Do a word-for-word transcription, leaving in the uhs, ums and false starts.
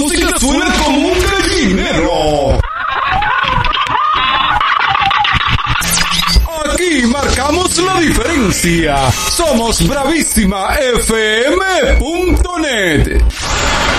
música suena como un gallinero. Aquí marcamos la diferencia. Somos Bravísima F M punto net.